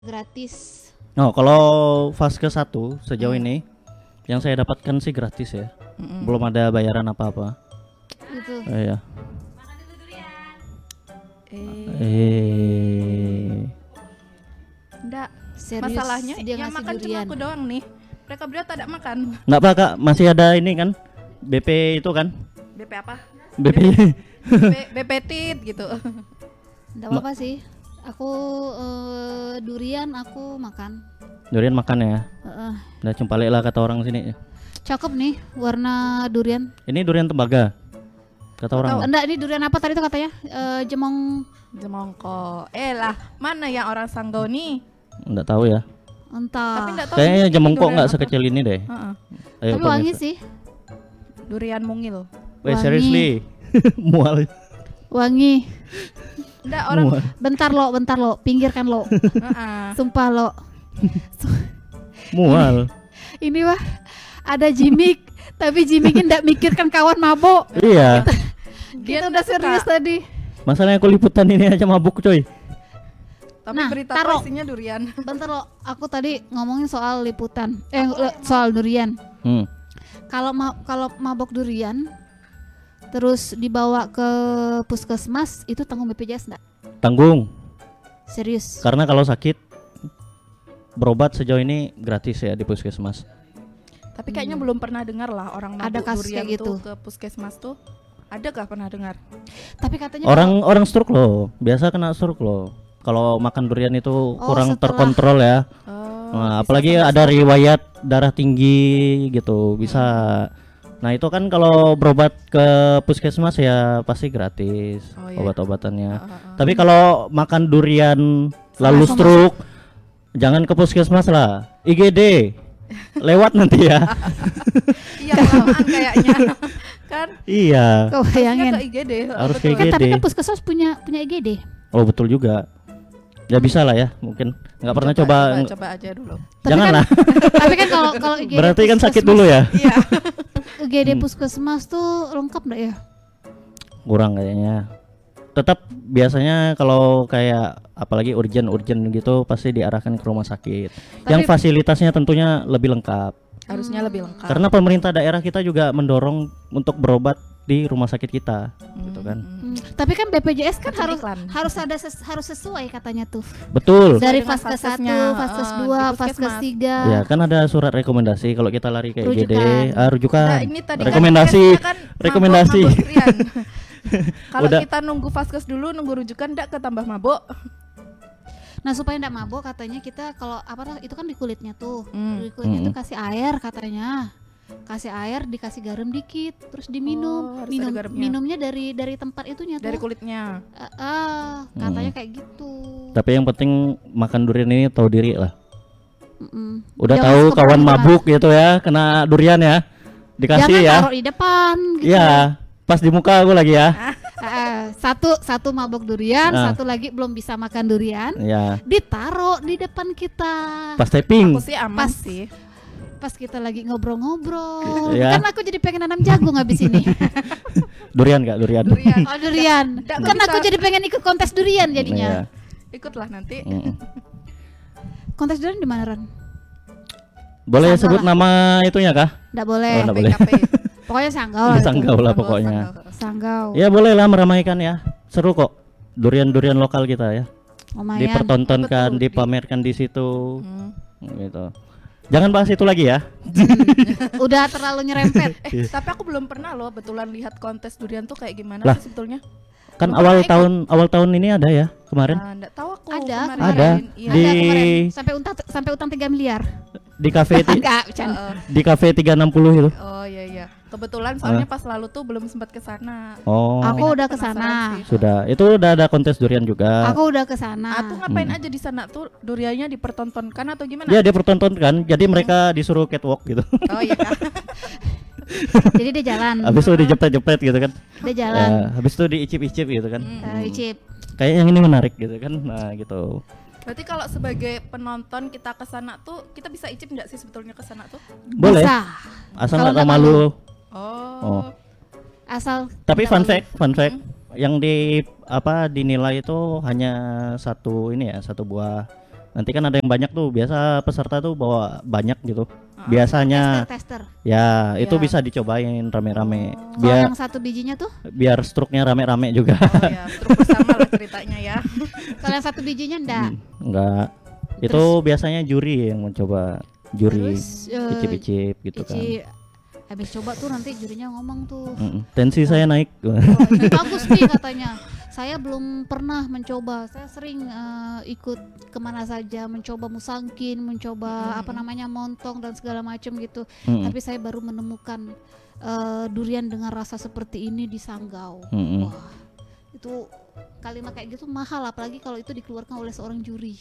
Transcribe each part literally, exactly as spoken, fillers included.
Gratis. Oh, kalau fase ke satu sejauh Hmm. ini yang saya dapatkan sih gratis ya. Mm-mm. Belum ada bayaran apa-apa. Gitu. Eh, ya. Eh, Eh. enggak. Serius, Masalahnya dia yang ngasih makan cuma durian. aku doang nih. Mereka berdua tak ada makan. Enggak apa Kak, masih ada ini kan? B P itu kan? B P apa? B P. B, B P tit gitu. Nggak apa-apa sih. Aku eh, durian aku makan. Durian makan ya. Heeh. Udah cumpalik lah kata orang sini. Cakep nih warna durian. Ini durian tembaga. Kata orang. Enggak, ini durian apa tadi tuh katanya? Eh, jemong Jemongko. Eh lah, mana yang orang Sanggau nih? Enggak tahu ya. entah. Tapi enggak tahu. Kayaknya ini jemongko durian enggak apa. sekecil ini deh. Heeh. Ayo Tapi wangi pemirsa. sih. Durian mungil. Wait, Wangi. seriously. Mual. Wangi. Enggak orang. Mual. Bentar lo, bentar lo, pinggirkan lo. Heeh. Sumpah lo. Mual. Ini wah ada Jimik, tapi Jimiknya enggak mikirkan kawan mabok. Iya. Dia Kita udah suka. serius tadi. Masalahnya aku liputan ini aja mabuk coy. Tapi Nah, berita taruh. tuh isinya durian. Bentar lo, aku tadi ngomongin soal liputan. Eh le- soal durian. Hmm. Kalau ma- kalau mabok durian terus dibawa ke puskesmas itu tanggung B P J S enggak? Tanggung. Serius. Karena kalau sakit berobat sejauh ini gratis ya di puskesmas. Tapi kayaknya belum pernah dengar lah orang Ada mabuk kasus durian kayak gitu. tuh ke puskesmas tuh. Adakah pernah dengar? Tapi katanya Orang orang stroke loh, biasa kena stroke loh. Kalau makan durian itu kurang setelah- terkontrol ya. Oh, Nah, bisa apalagi sampai ada stroke. riwayat darah tinggi gitu, bisa. Nah, itu kan kalau berobat ke puskesmas ya pasti gratis Oh, iya. obat-obatannya. Oh, oh, oh. Tapi kalau makan durian lalu Langsung stroke, jangan ke puskesmas lah, I G D. Lewat nanti ya. Iya kelamaan kayaknya. Kan? Iya, kau Harusnya bayangin. ke I G D. harus betul. ke Kan tapi I G D. kan puskesmas punya punya I G D. Oh, betul juga. Ya bisa lah ya, mungkin nggak pernah coba. coba, coba aja dulu. Tapi Janganlah. Tapi kan kalau kalau I G D Berarti kan sakit puskesmas- dulu ya. Iya. I G D Hmm. puskesmas tuh lengkap enggak ya? Kurang kayaknya. Tetap biasanya kalau kayak apalagi urgent-urgent gitu pasti diarahkan ke rumah sakit. Yang fasilitasnya tentunya lebih lengkap. Harusnya lebih lengkap. Karena pemerintah daerah kita juga mendorong untuk berobat di rumah sakit kita, gitu kan. Hmm, Tapi kan B P J S kan Macam harus iklan. harus ada ses- harus sesuai katanya tuh. Betul. Dari dengan fase satu, faskesnya, fase eh, dua, di fase puskesmas. tiga. Ya, kan ada surat rekomendasi kalau kita lari ke I G D, Rujukan. ah, rujukan. Nah, ini tadi rekomendasi, kan podcastnya kan rekomendasi. mabok, mabok durian. Kalau Udah. kita nunggu vaskes dulu, nunggu rujukan ndak ketambah mabok. Nah supaya enggak mabok katanya kita kalau apa tuh, itu kan di kulitnya tuh, Hmm. di kulitnya tuh Hmm. kasih air katanya, kasih air dikasih garam dikit, terus diminum, Oh, harus minum ada garamnya. minumnya dari dari tempat itunya Dari tuh. kulitnya. Ah, ah, katanya kayak gitu. Tapi yang penting makan durian ini tahu diri lah. Mm-mm. Udah Jangan tahu suka kawan berat. mabuk gitu ya, kena durian ya. Dikasih Jangan ya. taruh di depan. Gitu. Iya, pas di muka aku lagi ya. Ah, ah, satu satu mabok durian, Ah. satu lagi belum bisa makan durian, Ya, ditaruh di depan kita. pas tapping. Aku sih aman Pas. sih. Pas kita lagi ngobrol-ngobrol, Iya. kan aku jadi pengen nanam jagung habis ini. Durian Kak, durian. Durian. Oh durian, Nggak kan bisa. aku jadi pengen ikut kontes durian jadinya. Iya. Ikutlah nanti. Mm-mm. Kontes durian di mana Ron? Boleh Sanggau sebut lah. nama itunya kah? Nggak boleh. Oh, nggak boleh. K P. Pokoknya sanggau lah. Di itu. Sanggau lah Sanggau, pokoknya. sanggau. Sanggau. Ya boleh lah meramaikan ya. Seru kok. Durian-durian lokal kita ya. Lumayan. Dipertontonkan, Betul, di- dipamerkan di situ. Hmm. Gitu. Jangan bahas itu lagi ya. Udah terlalu nyerempet. Eh, tapi aku belum pernah loh betulan lihat kontes durian tuh kayak gimana Lah. sih sebetulnya. Kan Belum awal pernah ikut. tahun awal tahun ini ada ya kemarin Ah, nggak tahu aku. Ada, kemarin. Ada. Iya. Di- Ada kemarin sampai utang sampai utang tiga miliar. di kafe ti- Enggak, bercanda. Heeh. di kafe tiga enam puluh itu. Oh iya iya. Kebetulan soalnya pas lalu tuh belum sempat ke sana. Oh. Aku udah ke Penasaran sana. sih. Sudah. Itu udah ada kontes durian juga. Aku udah ke sana. Ah, tuh ngapain Hmm. aja di sana tuh duriannya dipertontonkan atau gimana? Ya dia pertontonkan. Jadi mereka disuruh catwalk gitu. Oh iya kak. Jadi dia jalan. Habis itu dijepret-jepret gitu kan. Dia jalan. Ya, habis itu diicip-icip gitu kan. Hmm. Eh, Icip. Kayak yang ini menarik gitu kan. Nah, gitu. Berarti kalau sebagai penonton kita ke sana tuh kita bisa icip nggak sih sebetulnya ke sana tuh? Boleh. Bisa. Asal Kalau nggak nggak malu. Oh. Oh. Asal Tapi tidak fun malu. fact, fun fact yang di apa dinilai itu hanya satu ini ya, satu buah Nanti kan ada yang banyak tuh, biasa peserta tuh bawa banyak gitu. Biasanya Tester, tester. ya itu Ya. bisa dicobain rame-rame. Kalau Biar yang satu bijinya tuh, biar struknya rame-rame juga. Oh ya, terus bersama lah ceritanya ya. kalau yang satu bijinya enggak. Hmm, enggak. Itu biasanya juri yang mencoba, juri Terus eh, icip-icip gitu kan. Ici habis coba tuh nanti jurinya ngomong tuh, Mm-mm. Tensi saya naik. "Oh, ini bagus nih," katanya. Saya belum pernah mencoba. Saya sering eh, ikut kemana saja, mencoba musangkin, mencoba apa namanya montong dan segala macam gitu. Mm-mm. Tapi saya baru menemukan eh, durian dengan rasa seperti ini di Sanggau. Mm-mm. Wah, itu kalimat kayak gitu mahal, apalagi kalau itu dikeluarkan oleh seorang juri.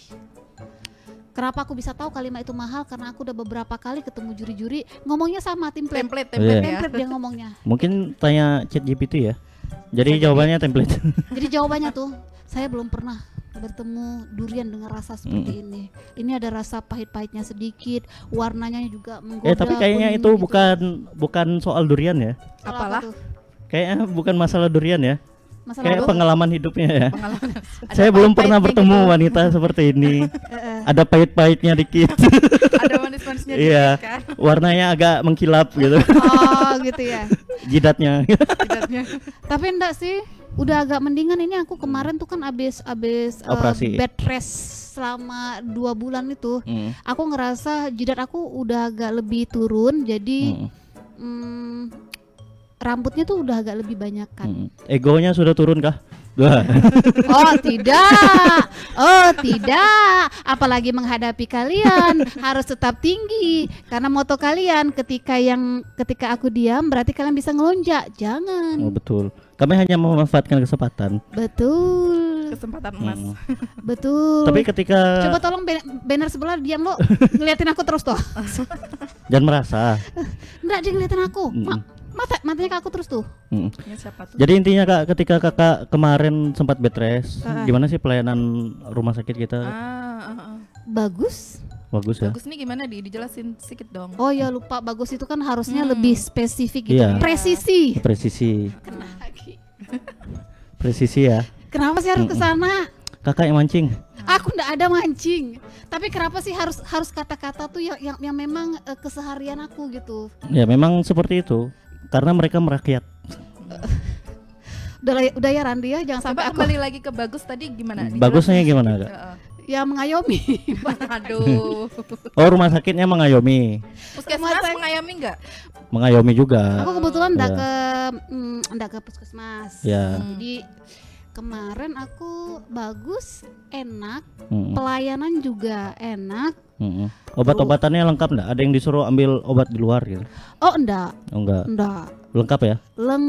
Kenapa aku bisa tahu kalimat itu mahal? Karena aku udah beberapa kali ketemu juri-juri ngomongnya sama template. Template, Iya. template ya. Template dia ngomongnya. Mungkin tanya Chat G P T ya. Jadi jawabannya template. Jadi jawabannya tuh, saya belum pernah bertemu durian dengan rasa seperti ini. Ini ada rasa pahit-pahitnya sedikit, warnanya juga menggoda. Eh tapi kayaknya kuning itu gitu. bukan bukan soal durian ya. Soal apa Apalah? tuh? Kayaknya bukan masalah durian ya. Masalah Kayak apa? pengalaman hidupnya ya. Pengalaman. Ada Saya belum pernah pahit-pahitnya bertemu gitu. wanita seperti ini. Eh, eh. Ada pahit-pahitnya dikit. Ada manis-manisnya Iya. dikit kan. Warnanya agak mengkilap gitu. Oh gitu ya. Jidatnya. Jidatnya. Tapi enggak sih, udah agak mendingan. Ini aku kemarin tuh kan abis abis eh, Operasi. bed rest selama dua bulan itu. Mm. Aku ngerasa jidat aku udah agak lebih turun, jadi Mm. mm, rambutnya tuh udah agak lebih banyak kan. Mm. Egonya sudah turun kah? Wah. Oh tidak, oh tidak. Apalagi menghadapi kalian harus tetap tinggi karena moto kalian ketika yang ketika aku diam berarti kalian bisa ngelonjak. Jangan. Oh, betul. Kami hanya memanfaatkan kesempatan. Betul, Kesempatan emas. Mm. betul. Tapi ketika Coba tolong ban- banner sebelah diam lo, ngeliatin aku terus tuh. jangan merasa. Enggak, dia ngeliatin aku. Mm. Ma- mata matanya ke aku terus tuh. Mm. Ini siapa tuh? Jadi intinya Kak, ketika Kakak kemarin sempat bed rest, Ah. gimana sih pelayanan rumah sakit kita? Ah, ah, ah. Bagus. Bagus ya. Bagus nih gimana di dijelasin sedikit dong. Oh ya lupa, bagus itu kan harusnya Hmm. lebih spesifik gitu. Iya. Presisi. Presisi, Kena lagi. presisi ya. Kenapa sih harus ke sana? Kakak yang mancing. Aku ndak ada mancing. Tapi kenapa sih harus harus kata-kata tuh yang yang, yang memang eh, keseharian aku gitu. Ya memang seperti itu. Karena mereka merakyat. Udah lah- udah ya Randi ya, jangan sampai Coba aku kembali lagi ke bagus tadi gimana? Dijelasin Bagusnya sedikit. gimana, Kak? Heeh. ya mengayomi. Aduh. Oh, rumah sakitnya mengayomi. Puskesmas sakit. mengayomi enggak? Mengayomi juga. Aku kebetulan ndak Ya. ke mm, ndak ke puskesmas. Ya. Jadi kemarin aku bagus, enak, Mm-mm. pelayanan juga enak. Mm-mm. Obat-obatannya lengkap enggak? Ada yang disuruh ambil obat di luar gitu? Oh enggak, Oh, enggak. enggak. Lengkap ya? Leng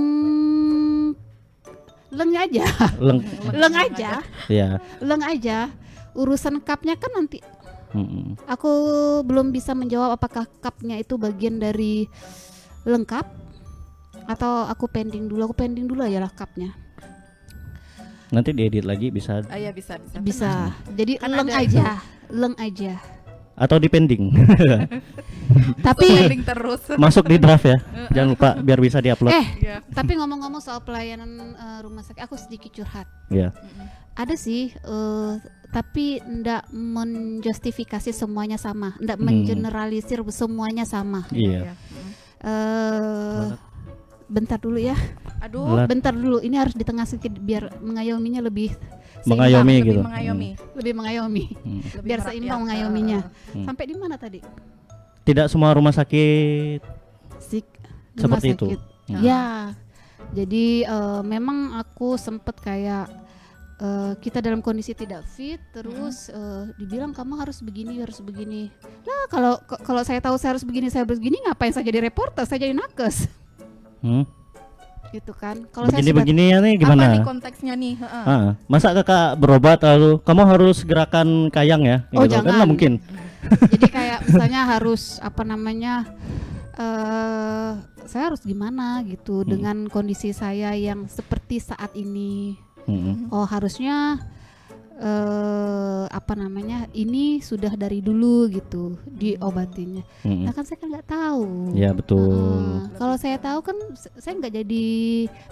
leng aja. Leng Leng aja. ya. Leng aja. Urusan cupnya kan nanti Mm-mm. aku belum bisa menjawab apakah cupnya itu bagian dari lengkap atau aku pending dulu. Aku pending dulu aja lah cupnya. Nanti diedit lagi bisa Ah ya bisa bisa. Bisa. Jadi Kan leng ada aja, leng aja. atau di pending. Tapi Pending terus. Masuk di draft ya. Jangan lupa biar bisa diupload. eh, Iya. tapi ngomong-ngomong soal pelayanan eh, rumah sakit, aku sedikit curhat. Ya. Ada sih, eh, tapi ndak menjustifikasi semuanya sama, ndak Hmm. mengeneralisir semuanya sama. Iya. Mm. Eh, bentar dulu ya, Aduh. Belat. bentar dulu. Ini harus di tengah sedikit biar mengayominya lebih Mengayomi Lebih gitu. mengayomi. lebih mengayomi, Hmm. Lebih biar merakyat. seimbang mengayominya. Hmm. Sampai di mana tadi? Tidak semua rumah sakit Sik, rumah seperti itu. sakit. Hmm. Ya, jadi eh, memang aku sempet kayak eh, kita dalam kondisi tidak fit, terus eh, dibilang kamu harus begini, harus begini. Lah kalau k- kalau saya tahu saya harus begini, saya harus begini, ngapain saya jadi reporter? Saya jadi nakes, Hmm. gitu kan? Kalau saya sudah Begini-begini ya nih Apa nih gimana? konteksnya nih? Heeh. Ah, masa kakak berobat lalu kamu harus gerakan kayang ya? Oh, Gitu. Kan jangan. nggak mungkin. jadi kayak misalnya harus apa namanya? eh saya harus gimana gitu Hmm. dengan kondisi saya yang seperti saat ini. Mm-mm. Oh harusnya eh apa namanya ini sudah dari dulu gitu diobatinya. Mm-mm. Nah kan saya kan nggak tahu. Ya betul. Heeh. Kalau saya tahu kan s- saya nggak jadi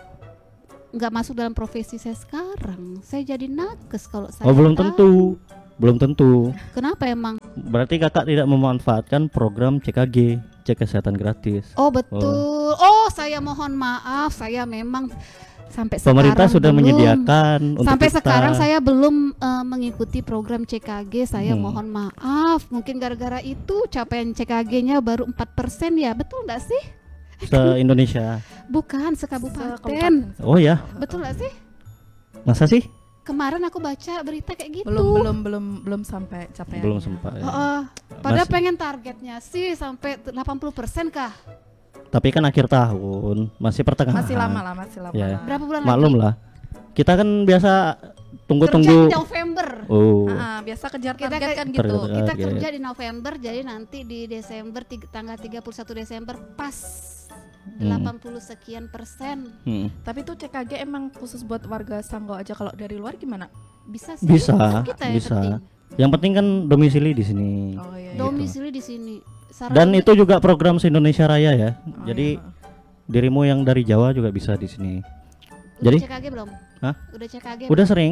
nggak masuk dalam profesi saya sekarang. Saya jadi nakes kalau saya. Oh belum tahu. tentu. Belum tentu. Kenapa emang? Berarti kakak tidak memanfaatkan program C K G, cek kesehatan gratis. Oh betul. Oh, saya mohon maaf, saya memang sampai Pemerintah sekarang sudah belum. menyediakan untuk Sampai kita. sekarang saya belum uh, mengikuti program C K G. Saya Hmm. mohon maaf. Mungkin gara-gara itu capaian C K G-nya baru empat persen ya. Betul nggak sih? Se-Indonesia. Bukan sekabupaten. Sekabupaten. Oh ya, Betul nggak sih? masa sih? Kemarin aku baca berita kayak gitu. Belum belum belum belum sampai capaian. Belum sempat. Oh, Ya. oh. Padahal Masih- pengen targetnya sih sampai delapan puluh persen kah? Tapi kan akhir tahun, masih pertengahan. Masih lama lah, masih lama. Ya. lah. Berapa bulan Maklum lagi? lah. Kita kan biasa Kerja tunggu-tunggu. di November. Oh. Ah, biasa kejar Kita target ke- kan gitu. Target. Kita Target. kerja di November, jadi nanti di Desember tiga, tanggal tiga puluh satu Desember pas delapan puluh sekian persen. Hmm. Tapi tuh C K G emang khusus buat warga Sanggau aja. Kalau dari luar gimana? Bisa sih. Bisa, Kan kita yang bisa. penting. Yang penting kan domisili di sini. Oh iya. iya. Gitu. Domisili di sini. Saran Dan ini- itu juga program se-Indonesia Raya ya. Oh, Jadi iya. dirimu yang dari Jawa juga bisa di sini. udah jadi- C K G belum? Hah? Udah C K G? Udah sering.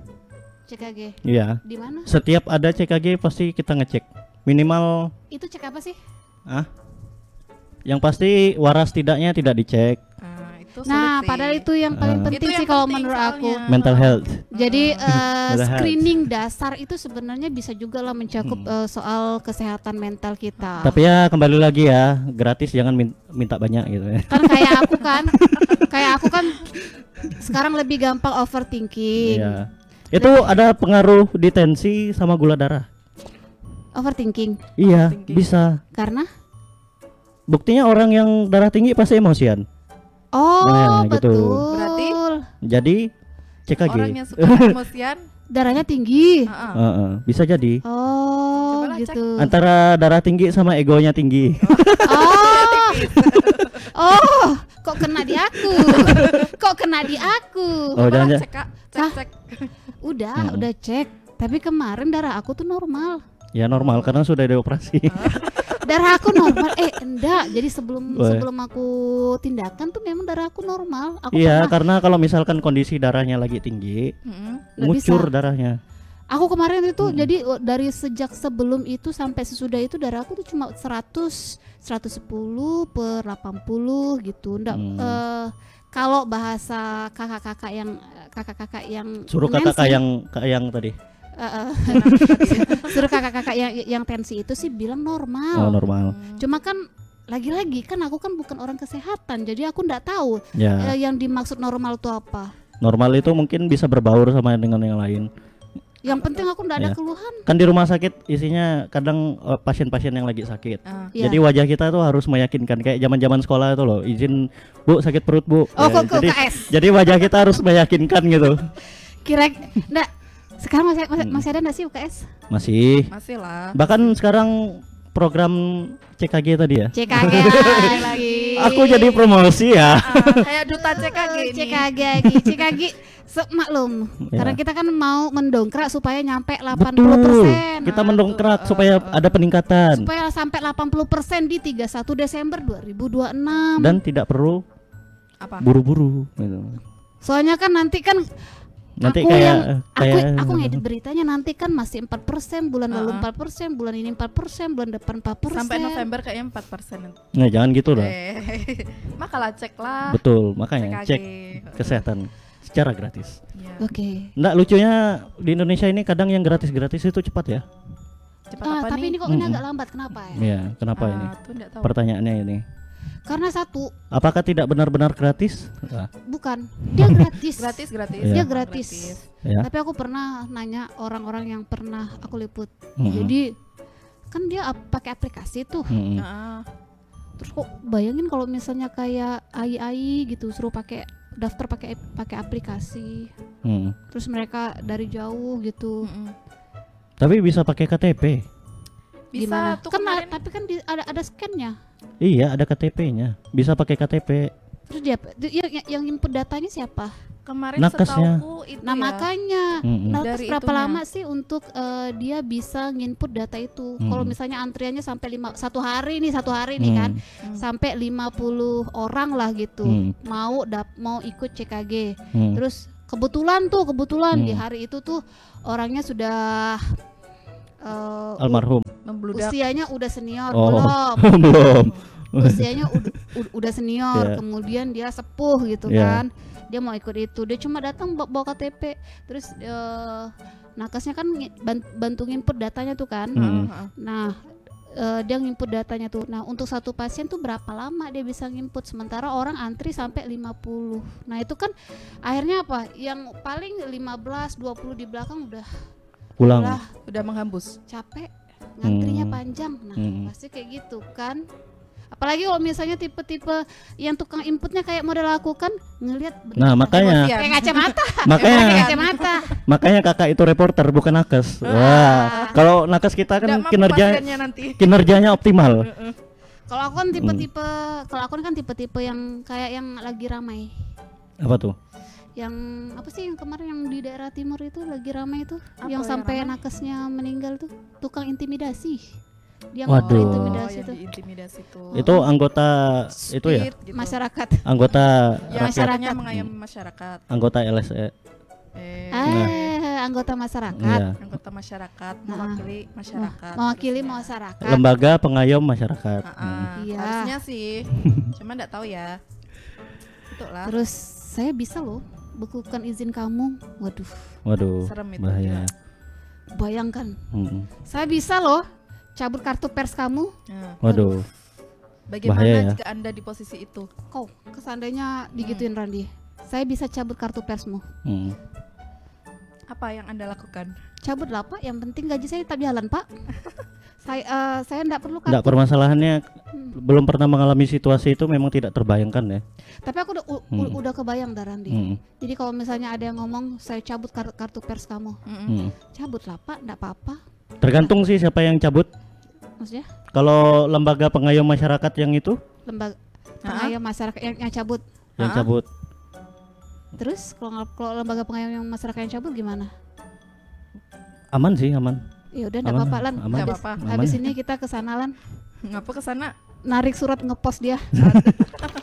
C K G. Iya. Di mana? Setiap ada C K G pasti kita ngecek. Minimal Itu cek apa sih? ah. Yang pasti waras tidaknya tidak dicek. Ah, itu sulit Nah, sih. padahal itu yang paling Ah. penting Itu yang sih kalau penting menurut aku. soalnya. Mental health. Jadi eh, Mental health. screening dasar itu sebenarnya bisa juga lah mencakup Hmm. eh, soal kesehatan mental kita. Tapi ya kembali lagi ya, gratis jangan min- minta banyak gitu ya. Kan kayak aku kan, kayak aku kan sekarang lebih gampang overthinking. Iya. Itu ada pengaruh di tensi sama gula darah. Overthinking Iya, Overthinking. bisa. karena Buktinya orang yang darah tinggi pasti emosian. oh Nah, gitu. betul. Berarti Jadi C K G. orang yang suka emosian, darahnya tinggi. ah, ah. Heeh, bisa jadi Oh Cobalah gitu. antara darah tinggi sama egonya tinggi. Oh, oh, kok kena di aku? Kok kena di aku? Oh, Cobalah jangan- cek Kak, Hah? cek cek. Udah, Mm-mm. udah cek. Tapi kemarin darah aku tuh normal. Ya normal karena sudah dioperasi. Darah aku normal. Eh, enggak. Jadi sebelum Wah. sebelum aku tindakan tuh memang darah aku normal. Aku Iya, pernah- karena kalau misalkan kondisi darahnya lagi tinggi, Mm-mm. Nggak ngucur bisa. darahnya. Aku kemarin itu Mm-mm. jadi oh, dari sejak sebelum itu sampai sesudah itu darah aku tuh cuma seratus, seratus sepuluh per delapan puluh gitu. Enggak Hmm. eh, kalau bahasa kakak-kakak yang kakak-kakak yang Suruh tensi, kakak yang kak yang tadi. eh, eh, suruh kakak-kakak yang yang tensi itu sih bilang normal. Oh, normal. Cuma kan lagi-lagi kan aku kan bukan orang kesehatan, jadi aku nggak tahu Ya, eh, yang dimaksud normal itu apa. normal itu mungkin bisa berbaur sama dengan yang lain. Yang penting aku nggak ada Ya. keluhan. Kan di rumah sakit isinya kadang eh, pasien-pasien yang lagi sakit. Ah. Ya. Jadi wajah kita tuh harus meyakinkan kayak zaman-zaman sekolah itu loh, izin Bu sakit perut Bu. Oh, Ya, kok ke jadi U K S. jadi wajah kita harus meyakinkan gitu. Kira nggak sekarang masih masih, Hmm. masih ada nggak sih U K S? Masih. Masih lah. Bahkan sekarang program C K G tadi ya. C K G lagi. Aku jadi promosi ya. Ah, kayak duta C K G ini. C K G lagi. C K G se- maklum. Ya. Karena kita kan mau mendongkrak supaya nyampe delapan puluh Betul. persen. Kita Nah, mendongkrak tuh, supaya uh, uh. ada peningkatan Supaya sampai delapan puluh persen di tiga puluh satu Desember dua ribu dua puluh enam. dan tidak perlu Apa? buru-buru gitu. Soalnya kan nanti kan Nanti aku kayak yang aku kayak aku ngedit beritanya nanti kan masih empat persen, bulan lalu Uh-uh. empat persen, bulan ini empat persen, bulan depan empat persen. Sampai November kayaknya empat persen. Nah, jangan gitu lah. Eh, makalah cek lah. Betul, makanya C K G. cek kesehatan secara gratis. Iya. Oke. Nggak, lucunya di Indonesia ini kadang yang gratis-gratis itu cepat ya. Cepat Ah, apa tapi nih? ini kok ini Mm-mm. agak lambat kenapa ya? Iya, kenapa Ah, ini? tuh nggak tahu. Pertanyaannya ini. Karena satu, Apakah tidak benar-benar gratis? Nah, bukan. Dia gratis. Gratis, gratis. Iya. Dia gratis. ya. Tapi aku pernah nanya orang-orang yang pernah aku liput. Mm-mm. Jadi kan dia ap- pakai aplikasi tuh. Mm-mm. Ah, Terus kok bayangin kalau misalnya kayak A I A I gitu suruh pakai daftar pakai pakai aplikasi. Mm. Terus mereka dari jauh gitu. mm-mm. Tapi bisa pakai K T P. Bisa Gimana? tuh Kan kemarin. tapi kan di- ada ada scan-nya. Iya, ada K T P-nya. Bisa pakai K T P. Terus dia yang, yang, yang input datanya siapa? Kemarin Nakesnya. setauku itu Nah ya. makanya Mm-mm. nah, Dari terus berapa itunya. lama sih untuk eh, dia bisa nginput data itu? Hmm. Kalau misalnya antriannya sampai lima satu hari nih satu hari nih kan, Hmm. sampai lima puluh orang lah gitu Hmm. mau dap mau ikut C K G. Hmm. Terus kebetulan tuh kebetulan Hmm. di hari itu tuh orangnya sudah eh, Almarhum. Membludak. usianya udah senior Oh. belum Belum. usianya ud- ud- udah senior, Yeah. kemudian dia sepuh gitu Yeah. kan, dia mau ikut itu, dia cuma datang bawa, bawa K T P, terus eh, nakesnya kan ngi- ban- bantu input datanya tuh kan, Hmm. Heeh. nah eh, dia nginput datanya tuh, nah untuk satu pasien tuh berapa lama dia bisa nginput, sementara orang antri sampai lima puluh, nah itu kan akhirnya apa, yang paling lima belas dua puluh di belakang udah Pulang. udah Udah menghambus. capek, ngantrinya Hmm. panjang, nah Hmm. pasti kayak gitu kan. Apalagi kalau misalnya tipe-tipe yang tukang inputnya kayak model aku kan ngelihat bener Nah, kan, makanya Emosian. kayak kacamata, makanya pakai kacamata. makanya kakak itu reporter bukan nakes. Wah, kalau nakes kita Tidak kan mampu kinerja pasiennya nanti. kinerjanya optimal. Kalau aku kan tipe-tipe, kalau aku kan tipe-tipe yang kayak yang lagi ramai, Apa tuh? yang apa sih yang kemarin yang di daerah timur itu lagi ramai itu, Apa yang yang sampai ramai? nakesnya meninggal tuh, tukang intimidasi, dia Waduh. ngoper Oh, intimidasi yang tuh diintimidasi tuh. Itu anggota itu ya? Speed gitu. masyarakat. Anggota Yang rakyat, masyarakat mengayomi masyarakat. anggota L S E. Eh, Eh, anggota masyarakat. Iya. anggota masyarakat Nah. mewakili masyarakat. Mewakili harusnya. masyarakat. Lembaga pengayom masyarakat. Ah, Hmm. ah, Iya. Harusnya sih. Cuma enggak tahu ya. Itulah. Terus saya bisa loh bekukan izin kamu. Waduh, Waduh, Serem itu, bahaya. bayangkan. Mm-mm. Saya bisa loh cabut kartu pers kamu. Nah, Waduh, bagaimana bahaya ya. jika Anda di posisi itu? Kau kesandainya digituin Randi. Saya bisa cabut kartu persmu. Mm. Apa yang Anda lakukan? Cabut lah Pak, yang penting gaji saya tetap jalan Pak. saya eh, saya enggak perlu kartu. Nggak, permasalahannya Hmm. belum pernah mengalami situasi itu memang tidak terbayangkan ya. Tapi aku udah u- Hmm. udah kebayang dah Randi. Mm. Jadi kalau misalnya ada yang ngomong saya cabut kar- kartu pers kamu, Mm-mm. Mm. cabut lah Pak, enggak apa-apa. Tergantung sih siapa yang cabut. Maksudnya Kalau lembaga pengayom masyarakat yang itu lembaga Ah. pengayom masyarakat yang, yang cabut. yang Ah. cabut, Terus kalau kalau lembaga pengayom yang masyarakat yang cabut gimana? aman sih, aman. Ya udah enggak Aman, apa-apa Lan. aman. Habis, Nggak apa-apa. habis Aman. ini kita ke sana Lan. Ngapa ke sana? Narik surat ngepost dia.